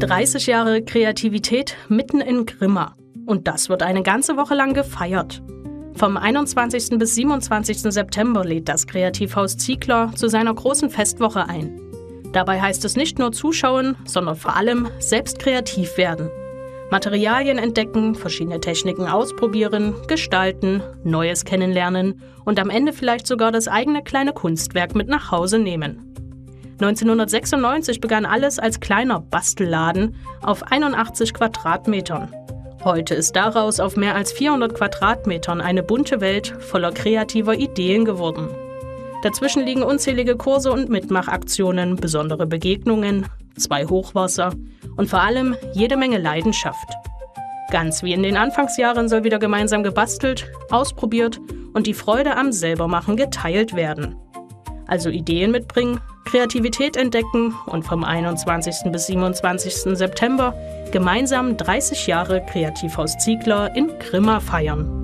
30 Jahre Kreativität mitten in Grimma. Und das wird eine ganze Woche lang gefeiert. Vom 21. bis 27. September lädt das Kreativhaus Ziegler zu seiner großen Festwoche ein. Dabei heißt es nicht nur zuschauen, sondern vor allem selbst kreativ werden. Materialien entdecken, verschiedene Techniken ausprobieren, gestalten, Neues kennenlernen und am Ende vielleicht sogar das eigene kleine Kunstwerk mit nach Hause nehmen. 1996 begann alles als kleiner Bastelladen auf 81 Quadratmetern. Heute ist daraus auf mehr als 400 Quadratmetern eine bunte Welt voller kreativer Ideen geworden. Dazwischen liegen unzählige Kurse und Mitmachaktionen, besondere Begegnungen, 2 Hochwasser und vor allem jede Menge Leidenschaft. Ganz wie in den Anfangsjahren soll wieder gemeinsam gebastelt, ausprobiert und die Freude am Selbermachen geteilt werden. Also Ideen mitbringen, Kreativität entdecken und vom 21. bis 27. September gemeinsam 30 Jahre Kreativhaus Ziegler in Grimma feiern.